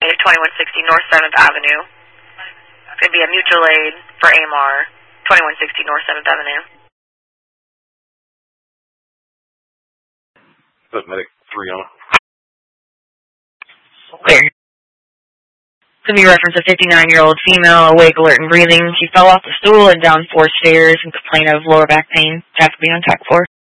2160 North 7th Avenue. Could be a mutual aid for AMR, 2160 North 7th Avenue. Put medic 3 on. Clear. Could be reference a 59-year-old female, awake, alert, and breathing. She fell off the stool and down 4 stairs and complained of lower back pain. Have to be on TAC 4.